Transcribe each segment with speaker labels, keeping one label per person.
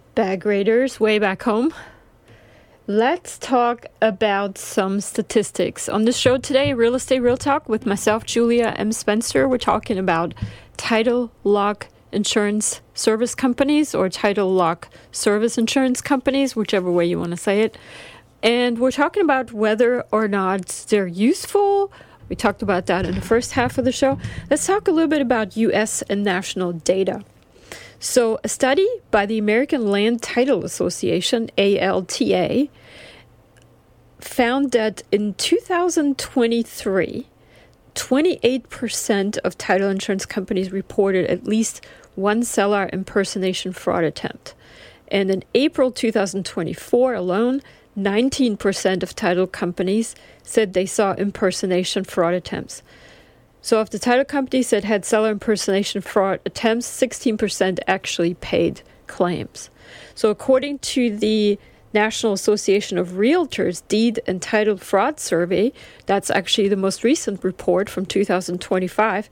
Speaker 1: Bag Raiders, way back home. Let's talk about some statistics. On the show today, Real Estate Real Talk with myself, Julia M. Spencer. We're talking about title lock insurance service companies or title lock service insurance companies, whichever way you want to say it. And we're talking about whether or not they're useful. We talked about that in the first half of the show. Let's talk a little bit about U.S. and national data. So a study by the American Land Title Association, ALTA, found that in 2023, 28% of title insurance companies reported at least one seller impersonation fraud attempt. And in April 2024 alone, 19% of title companies said they saw impersonation fraud attempts. So of the title companies that had seller impersonation fraud attempts, 16% actually paid claims. So according to the National Association of Realtors Deed and Title Fraud Survey, that's actually the most recent report from 2025,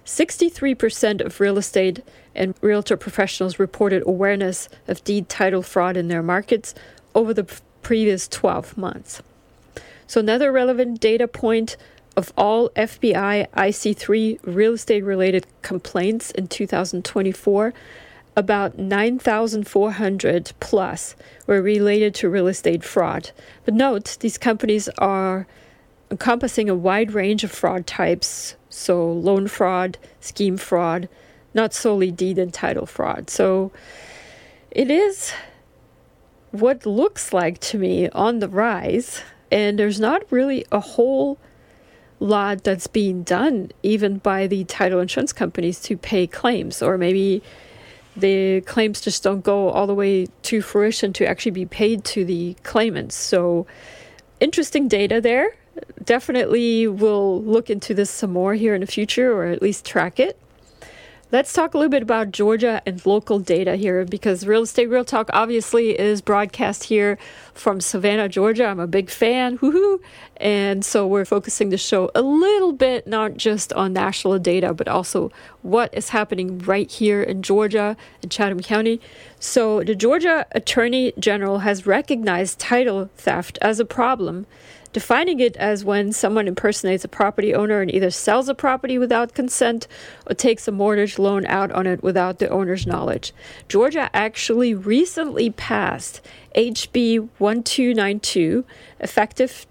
Speaker 1: 63% of real estate and realtor professionals reported awareness of deed title fraud in their markets over the previous 12 months. So another relevant data point, of all FBI IC3 real estate-related complaints in 2024, about 9,400 plus were related to real estate fraud. But note, these companies are encompassing a wide range of fraud types, so loan fraud, scheme fraud, not solely deed and title fraud. So it is what looks like to me on the rise, and there's not really a whole lot that's being done even by the title insurance companies to pay claims, or maybe the claims just don't go all the way to fruition to actually be paid to the claimants. So interesting data there. Definitely will look into this some more here in the future, or at least track it. Let's talk a little bit about Georgia and local data here, because Real Estate Real Talk obviously is broadcast here from Savannah, Georgia. I'm a big fan, woohoo! And so we're focusing the show a little bit, not just on national data, but also what is happening right here in Georgia and Chatham County. So the Georgia Attorney General has recognized title theft as a problem, defining it as when someone impersonates a property owner and either sells a property without consent or takes a mortgage loan out on it without the owner's knowledge. Georgia actually recently passed HB 1292, effective